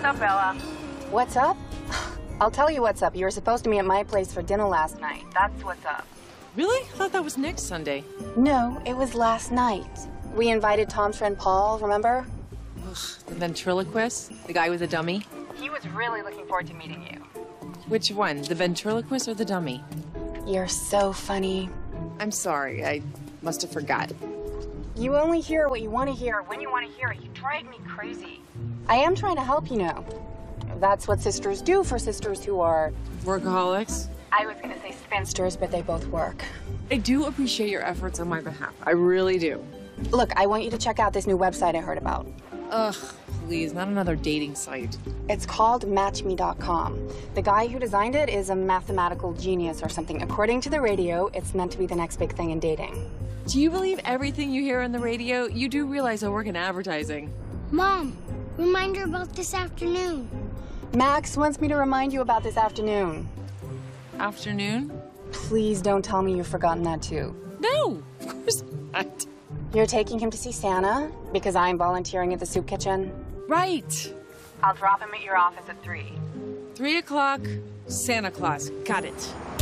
up, Bella? What's up? I'll tell you what's up. You were supposed to meet at my place for dinner last night. That's what's up. Really? I thought that was next Sunday. No, it was last night. We invited Tom's friend Paul, remember? Ugh, the ventriloquist? The guy with the dummy? He was really looking forward to meeting you. Which one? The ventriloquist or the dummy? You're so funny. I'm sorry. I must have forgot. You only hear what you want to hear when you want to hear it. You drive me crazy. I am trying to help, you know. That's what sisters do for sisters who are... Workaholics? I was going to say spinsters, but they both work. I do appreciate your efforts on my behalf. I really do. Look, I want you to check out this new website I heard about. Ugh, please, not another dating site. It's called MatchMe.com. The guy who designed it is a mathematical genius or something. According to the radio, it's meant to be the next big thing in dating. Do you believe everything you hear on the radio? You do realize I work in advertising. Mom, remind her about this afternoon. Max wants me to remind you about this afternoon. Afternoon? Please don't tell me you've forgotten that too. No, of course not. You're taking him to see Santa because I'm volunteering at the soup kitchen? Right. I'll drop him at your office at 3. 3 o'clock, Santa Claus. Got it.